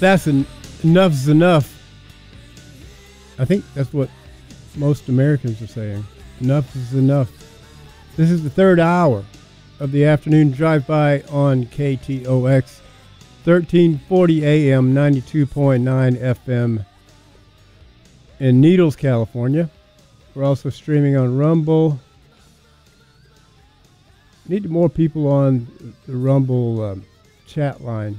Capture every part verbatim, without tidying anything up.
that's en- enough's enough. I think that's what most Americans are saying. Enough is enough. This is the third hour of the afternoon drive-by on K T O X, thirteen forty A M, ninety-two point nine F M in Needles, California. We're also streaming on Rumble. Need more people on the Rumble um, chat line.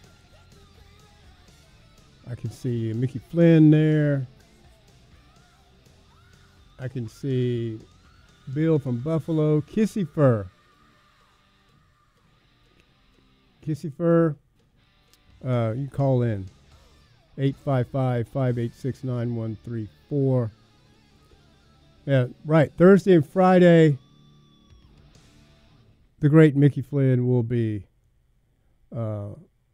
I can see Mickey Flynn there. I can see Bill from Buffalo. Kissy Fur. Kissy Fur, uh, you call in. eight five five, five eight six, nine one three four. Yeah, right. Thursday and Friday, the great Mickey Flynn will be uh,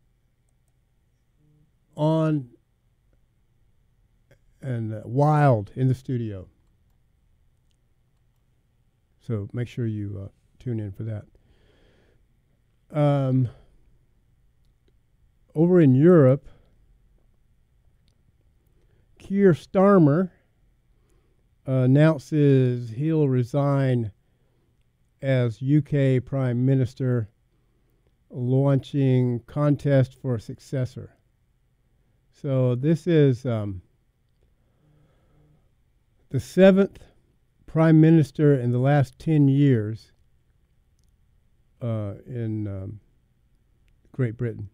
on and uh, wild in the studio. So make sure you uh, tune in for that. Um, over in Europe, Keir Starmer uh, announces he'll resign as U K Prime Minister, launching contest for a successor. So this is um, the seventh Prime Minister in the last ten years uh, in um, Great Britain.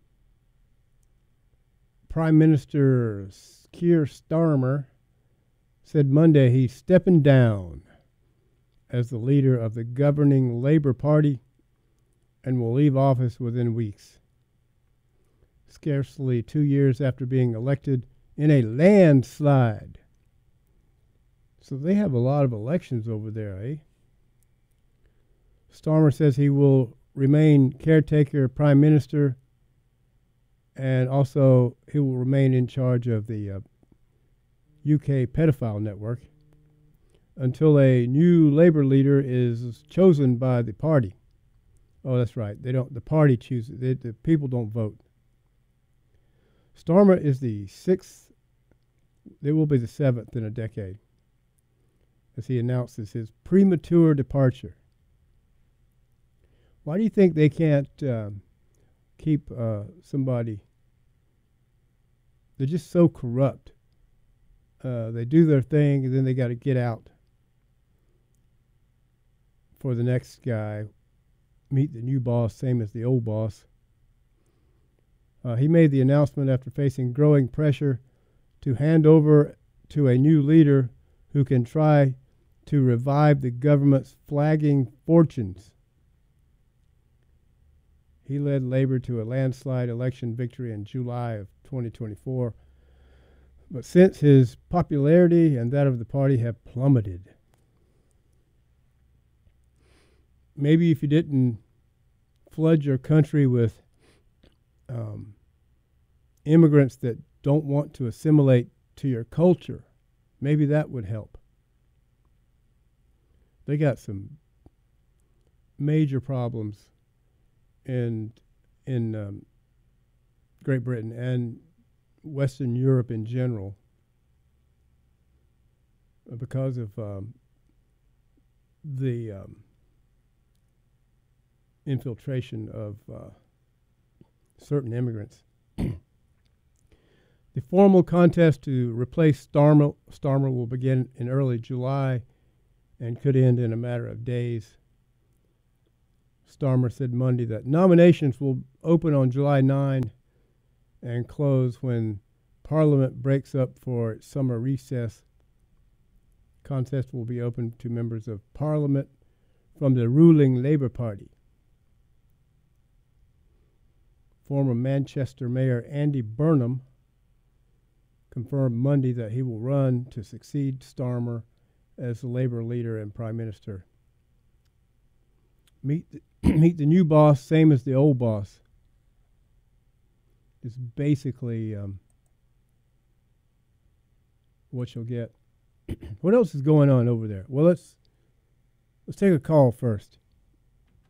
Prime Minister Keir Starmer said Monday he's stepping down as the leader of the governing Labour Party and will leave office within weeks. Scarcely two years after being elected in a landslide. So they have a lot of elections over there, eh? Starmer says he will remain caretaker prime minister, and also he will remain in charge of the uh, U K pedophile network until a new Labour leader is chosen by the party. Oh, that's right. They don't. The party chooses. They, the people don't vote. Starmer is the sixth. They will be the seventh in a decade, as he announces his premature departure. Why do you think they can't um, keep uh, somebody? They're just so corrupt. Uh, they do their thing, and then they got to get out for the next guy, meet the new boss, same as the old boss. Uh, he made the announcement after facing growing pressure to hand over to a new leader who can try to revive the government's flagging fortunes. He led Labour to a landslide election victory in July of twenty twenty-four, but since his popularity and that of the party have plummeted. Maybe if you didn't flood your country with um, immigrants that don't want to assimilate to your culture, maybe that would help. They got some major problems in in um, Great Britain and Western Europe in general because of um, the um, infiltration of uh, certain immigrants. The formal contest to replace Starmer, Starmer will begin in early July and could end in a matter of days. Starmer said Monday that nominations will open on July ninth and close when Parliament breaks up for its summer recess. Contest will be open to members of Parliament from the ruling Labour Party. Former Manchester Mayor Andy Burnham confirmed Monday that he will run to succeed Starmer as the Labour leader and Prime Minister. Meet the, meet the new boss, same as the old boss. It's basically um, what you'll get. What else is going on over there? Well, let's let's take a call first.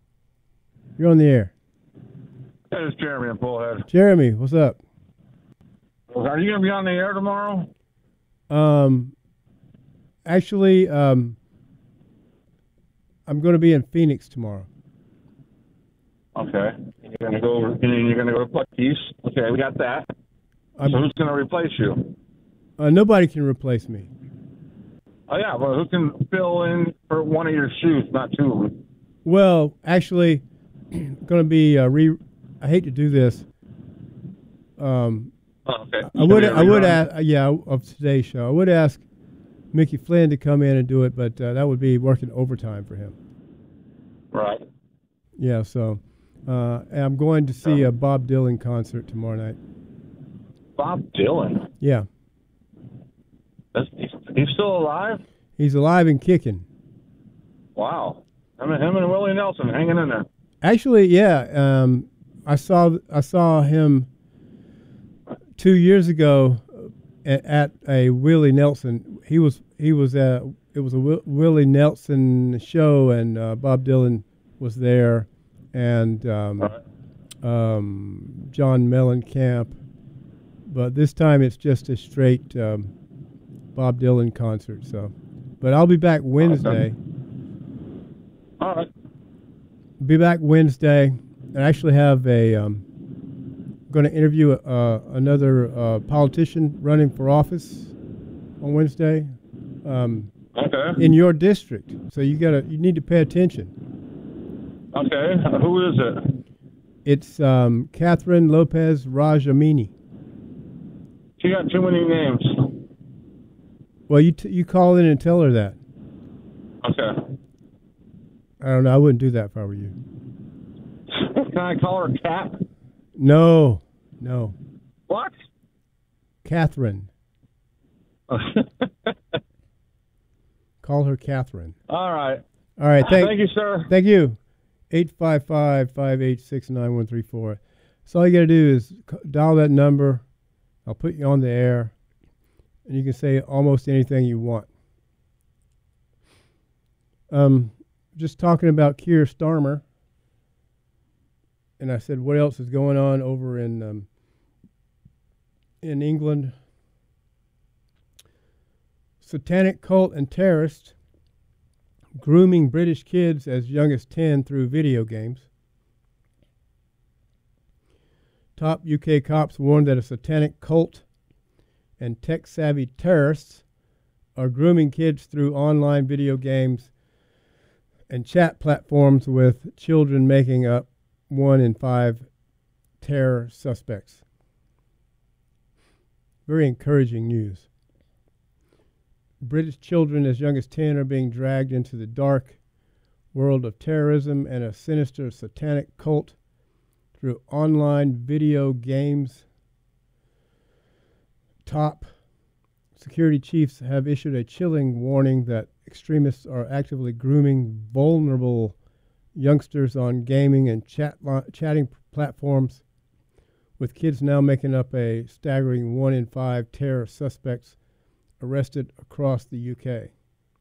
You're on the air. Hey, it's Jeremy in Bullhead. Jeremy, what's up? Are you going to be on the air tomorrow? Um, actually, um, I'm going to be in Phoenix tomorrow. Okay. You're going to go. And you're going to go to Pucky's. Okay, we got that. I'm, so who's going to replace you? Uh, nobody can replace me. Oh yeah, well, who can fill in for one of your shoes, not two of them? Well, actually, going to be uh, re. I hate to do this. Um, oh, okay. I would. I would ask. Yeah, of today's show, I would ask Mickey Flynn to come in and do it, but uh, that would be working overtime for him. Right. Yeah. So, uh, I'm going to see a Bob Dylan concert tomorrow night. Bob Dylan. Yeah. That's, he's, he's still alive? He's alive and kicking. Wow. Him and, him and Willie Nelson hanging in there. Actually, yeah. Um, I saw I saw him two years ago at, at a Willie Nelson. He was he was at it was a w- Willie Nelson show, and uh, Bob Dylan was there, and um, right. um, John Mellencamp. But this time it's just a straight Um, Bob Dylan concert. So, but I'll be back Wednesday. All right. Be back Wednesday. I actually have a um, going to interview uh, another uh, politician running for office on Wednesday. Um, okay. In your district, so you gotta you need to pay attention. Okay. Uh, who is it? It's um, Catherine Lopez Rajamini. She got too many names. Well, you t- you call in and tell her that. Okay. I don't know. I wouldn't do that if I were you. Can I call her Cat? No, no. What? Catherine. Call her Catherine. All right. All right. Thank, thank you, sir. Thank you. eight five five, five eight six, nine one three four. So all you got to do is dial that number. I'll put you on the air. And you can say almost anything you want. Um, just talking about Keir Starmer, and I said, what else is going on over in um, in England? Satanic cult and terrorists grooming British kids as young as ten through video games. Top U K cops warned that a satanic cult and tech-savvy terrorists are grooming kids through online video games and chat platforms, with children making up one in five terror suspects. Very encouraging news. British children as young as ten are being dragged into the dark world of terrorism and a sinister satanic cult through online video games. Top security chiefs have issued a chilling warning that extremists are actively grooming vulnerable youngsters on gaming and chat li- chatting platforms, with kids now making up a staggering one in five terror suspects arrested across the U K.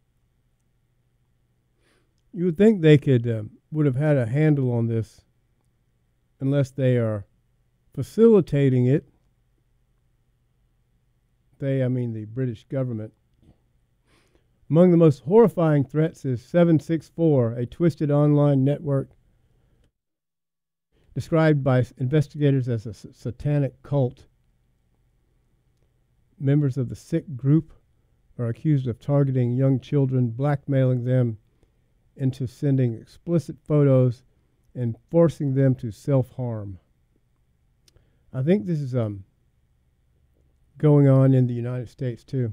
You would think they could um, would have had a handle on this, unless they are facilitating it. They, I mean the British government. Among the most horrifying threats is seven six four, a twisted online network described by investigators as a s- satanic cult. Members of the sick group are accused of targeting young children, blackmailing them into sending explicit photos and forcing them to self-harm. I think this is um, going on in the United States too.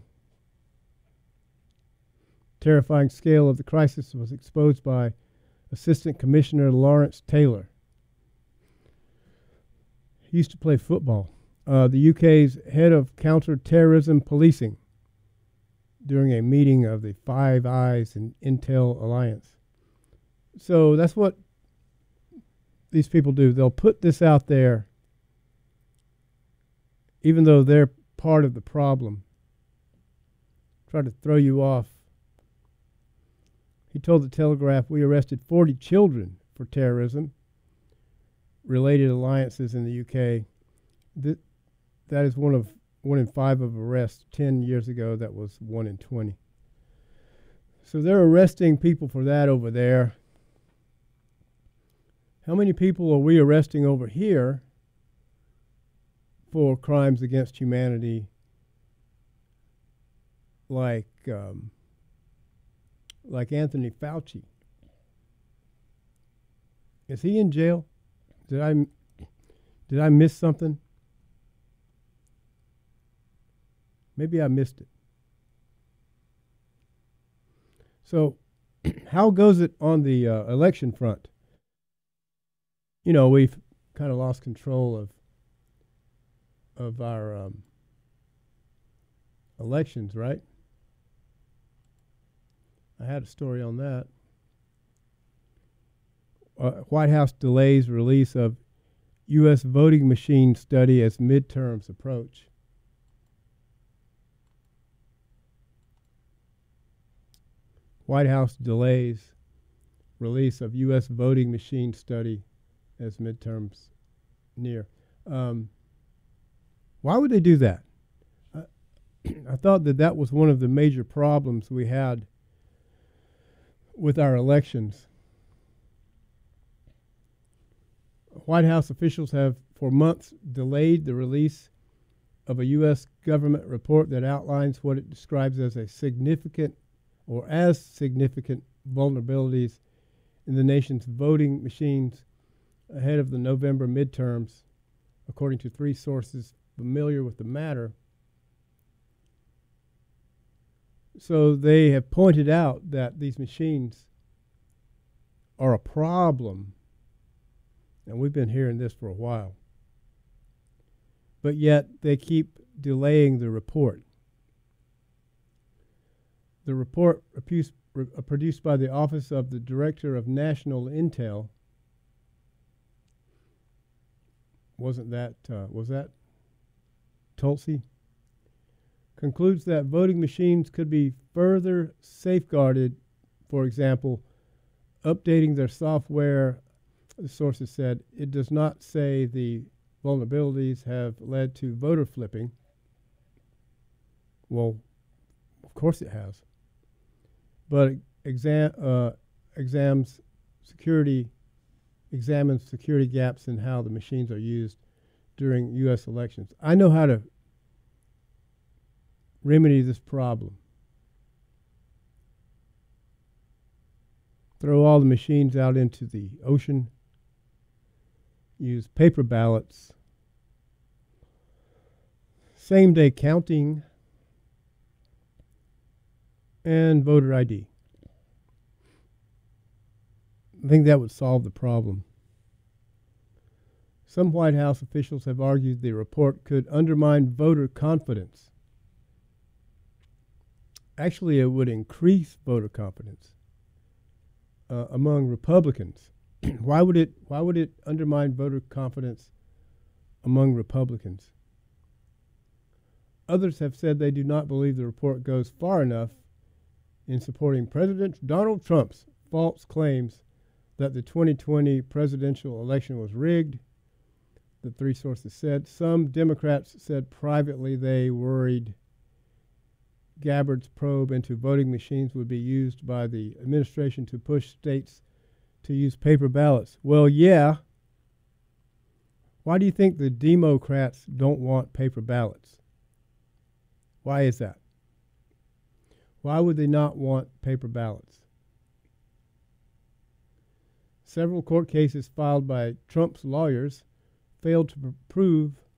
Terrifying scale of the crisis was exposed by Assistant Commissioner Lawrence Taylor. He used to play football. Uh, the U K's head of counter-terrorism policing during a meeting of the Five Eyes and Intel Alliance. So that's what these people do. They'll put this out there even though they're part of the problem. Try to throw you off. He told the Telegraph, "We arrested forty children for terrorism related alliances in the U K. Th- that is one of one in five of arrests. Ten years ago, that was one in twenty. So they're arresting people for that over there. How many people are we arresting over here for crimes against humanity, like um, like Anthony Fauci? Is he in jail? Did I did I miss something? Maybe I missed it. So, how goes it on the uh, election front? You know, we've kind of lost control of of our um, elections, right? I had a story on that. Uh, White House delays release of U S voting machine study as midterms approach. White House delays release of U S voting machine study as midterms near. Um, why would they do that? I, I thought that that was one of the major problems we had with our elections. White House officials have for months delayed the release of a U S government report that outlines what it describes as a significant or as significant vulnerabilities in the nation's voting machines ahead of the November midterms, according to three sources familiar with the matter. So they have pointed out that these machines are a problem, and we've been hearing this for a while. But yet they keep delaying the report. The report produced by the Office of the Director of National Intel, wasn't that, uh, was that Tulsi? Concludes that voting machines could be further safeguarded, for example, updating their software. The sources said it does not say the vulnerabilities have led to voter flipping. Well, of course it has. But exam, uh, exams security, examines security gaps in how the machines are used during U S elections. I know how to remedy this problem. Throw all the machines out into the ocean. Use paper ballots. Same day counting. And voter I D. I think that would solve the problem. Some White House officials have argued the report could undermine voter confidence. Actually, it would increase voter confidence uh, among Republicans. Why would it, why would it undermine voter confidence among Republicans? Others have said they do not believe the report goes far enough in supporting President Donald Trump's false claims that the twenty twenty presidential election was rigged. The three sources said. Some Democrats said privately they worried Gabbard's probe into voting machines would be used by the administration to push states to use paper ballots. Well, yeah. Why do you think the Democrats don't want paper ballots? Why is that? Why would they not want paper ballots? Several court cases filed by Trump's lawyers failed to pr- prove